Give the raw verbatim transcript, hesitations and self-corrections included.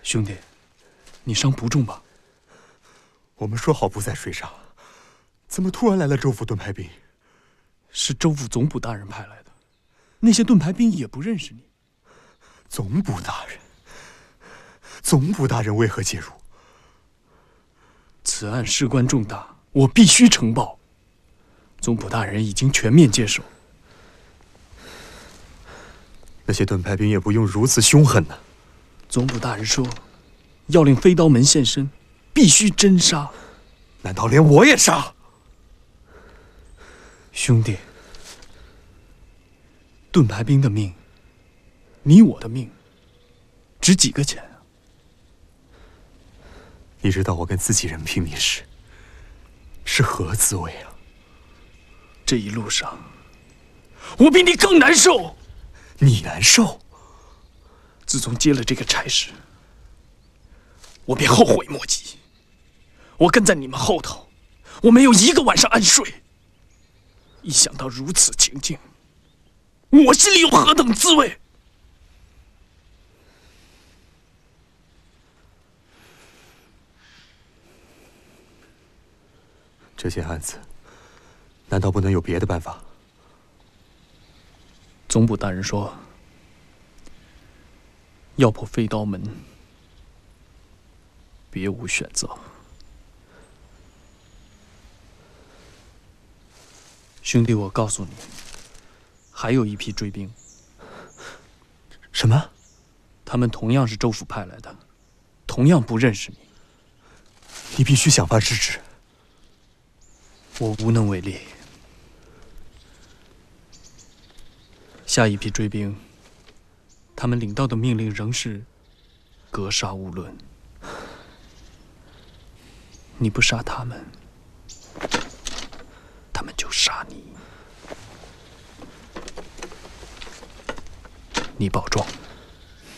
兄弟，你伤不重吧？ 我们说好不在水上，怎么突然来了州府盾牌兵？ 是州府总捕大人派来的，那些盾牌兵也不认识你。 总捕大人，总捕大人为何介入？ 此案事关重大，我必须呈报。总捕大人已经全面接手。 那些盾牌兵也不用如此凶狠呢。 总捕大人说，要令飞刀门现身，必须真杀。 难道连我也杀？ 兄弟，盾牌兵的命，你我的命，值几个钱啊？ 你知道我跟自己人拼命时，是何滋味啊？ 这一路上，我比你更难受。 你难受？ 自从接了这个差事，我便后悔莫及。我跟在你们后头，我没有一个晚上安睡。一想到如此情境，我心里有何等滋味？ 这件案子，难道不能有别的办法？ 总捕大人说，要破飞刀门，别无选择。兄弟，我告诉你，还有一批追兵。 什么？ 他们同样是州府派来的，同样不认识你。 你必须想法制止。 我无能为力。下一批追兵，他们领到的命令仍是格杀勿论。你不杀他们，他们就杀你。你保重。